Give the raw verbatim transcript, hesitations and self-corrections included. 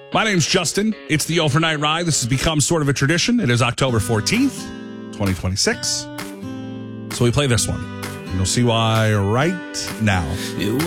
My name's Justin. It's the Overnight Ride. This has become sort of a tradition. It is October fourteenth, twenty twenty-six. So we play this one. And you'll see why right now.